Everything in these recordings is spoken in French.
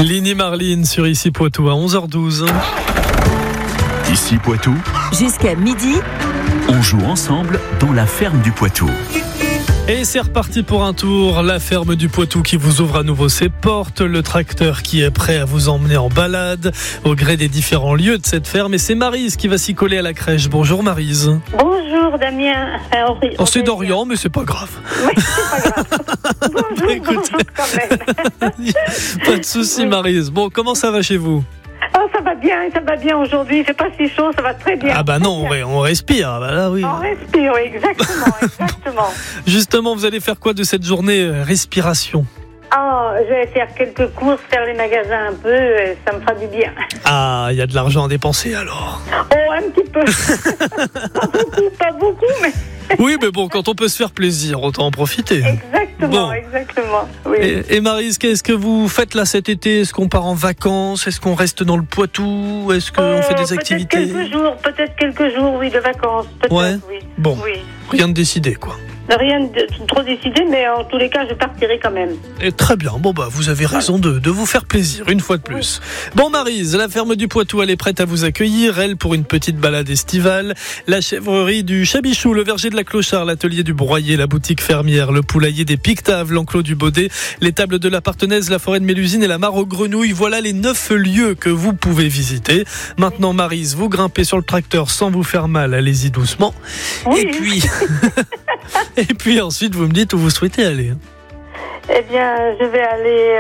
Lini Marlene sur Ici Poitou à 11h12. Ici Poitou, Jusqu'à midi, on joue ensemble dans la ferme du Poitou. Et c'est reparti pour un tour. La ferme du Poitou qui vous ouvre à nouveau ses portes. Le tracteur qui est prêt à vous emmener en balade au gré des différents lieux de cette ferme. Et c'est Maryse qui va s'y coller à la crèche. Bonjour Maryse. Bonjour Damien. C'est d'Orient, mais c'est pas grave. Oui, c'est pas grave. Bonjour, Écoutez. bonjour quand même. Pas de souci Maryse. Bon, comment ça va chez vous? Oh, ça va bien aujourd'hui. Il fait pas si chaud, ça va très bien. Ah bah non, on respire. Ah bah là, oui. On respire, oui, exactement. Justement, vous allez faire quoi de cette journée respiration? Ah, je vais faire quelques courses, faire les magasins un peu, ça me fera du bien. Ah, il y a de l'argent à dépenser alors. Oh, un petit peu. pas beaucoup, mais... Oui, mais bon, quand on peut se faire plaisir, autant en profiter. Exactement. Oui. Et Maryse, qu'est-ce que vous faites là cet été? Est-ce qu'on part en vacances? Est-ce qu'on reste dans le Poitou? Est-ce qu'on fait des activités? Peut-être quelques jours, oui, de vacances. Peut-être, ouais. Oui. Bon, oui. Rien de décidé, quoi. Rien de trop décidé, mais en tous les cas, je partirai quand même. Et très bien. Bon, bah, vous avez raison de vous faire plaisir, une fois de plus. Oui. Bon, Maryse, la ferme du Poitou, elle est prête à vous accueillir. Elle, pour une petite balade estivale. La chèvrerie du Chabichou, le verger de la Clochard, l'atelier du Broyer, la boutique fermière, le poulailler des Pictaves, l'enclos du Baudet, les tables de la Partenaise, la forêt de Mélusine et la mare aux grenouilles. Voilà les 9 lieux que vous pouvez visiter. Maintenant, Maryse, vous grimpez sur le tracteur sans vous faire mal. Allez-y doucement. Oui. Et puis ensuite, vous me dites où vous souhaitez aller. Eh bien, je vais aller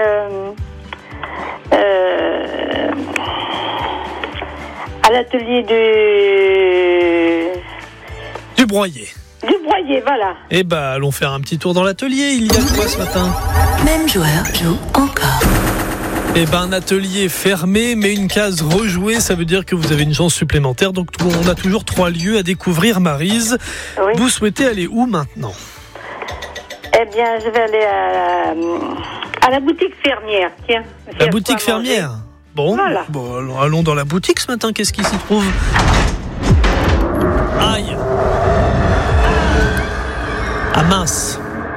à l'atelier du Broyer. Du Broyer, voilà. Eh ben, allons faire un petit tour dans l'atelier. Il y a quoi ce matin? même joueur joue encore. Eh ben, un atelier fermé, mais une case rejouée, ça veut dire que vous avez une chance supplémentaire. Donc, on a toujours 3 lieux à découvrir, Maryse. Oui. Vous souhaitez aller où maintenant? Eh bien, je vais aller à la boutique fermière, tiens. La boutique fermière? Bon, voilà. Bon, alors allons dans la boutique ce matin. Qu'est-ce qui s'y trouve? Aïe! Ah mince!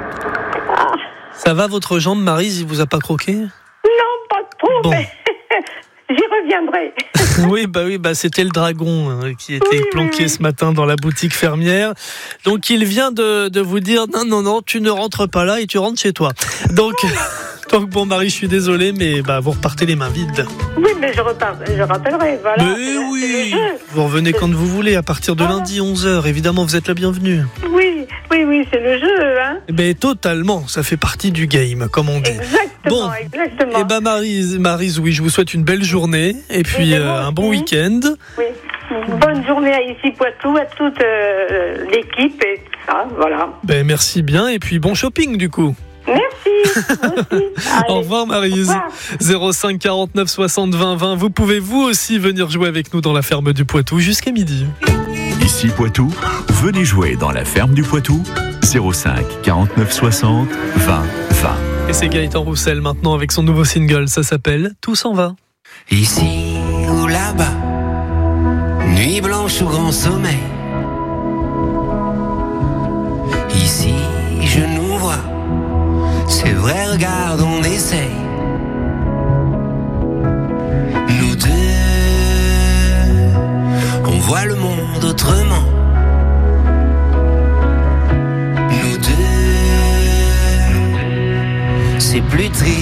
Ça va votre jambe, Maryse? Il vous a pas croqué? Bon. Mais j'y reviendrai. Oui, c'était le dragon qui était planqué ce matin dans la boutique fermière. Donc il vient de vous dire non, tu ne rentres pas là et tu rentres chez toi. Donc bon, Marie, je suis désolé, mais vous repartez les mains vides. Oui, mais je rappellerai, voilà. Mais oui, vous revenez quand vous voulez, à partir de lundi 11h. Évidemment, vous êtes la bienvenue. Oui, c'est le jeu, hein. Totalement, ça fait partie du game, comme on dit. Exactement. Et Maryse, oui, je vous souhaite une belle journée et puis un bon week-end. Oui, une bonne journée à Ici Poitou, à toute l'équipe et tout ça, voilà. Merci bien et puis bon shopping du coup. Merci. Au revoir Maryse. 05 49 60 20 20. Vous pouvez vous aussi venir jouer avec nous dans la ferme du Poitou jusqu'à midi. Ici Poitou, venez jouer dans la ferme du Poitou. 05 49 60 20 20. Et c'est Gaëtan Roussel maintenant avec son nouveau single. Ça s'appelle Tout s'en va. Ici ou là-bas, nuit blanche ou grand sommeil. Ici je nous vois. C'est vrai, regarde, on essaye. Nous deux, on voit le monde autrement. Nous deux, c'est plus triste.